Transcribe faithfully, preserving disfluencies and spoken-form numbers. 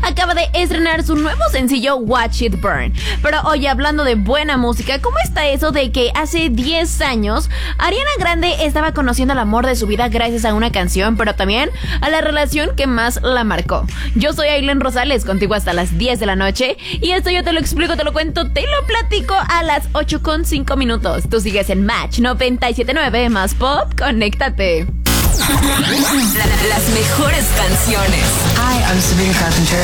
acaba de estrenar su nuevo sencillo Watch It Burn. Pero oye, hablando de buena música, ¿cómo está eso de que hace diez años Ariana Grande estaba conociendo el amor de su vida gracias a una canción, pero también a la relación que más la marcó? Yo soy Aileen Rosales, contigo hasta las diez de la noche, y esto yo te lo explico, te lo cuento, te lo platico a las ocho con cinco minutos. Tú sigues en Match noventa y siete punto nueve más Pop, conéctate. Las mejores canciones. Hi, I'm Sabrina Carpenter.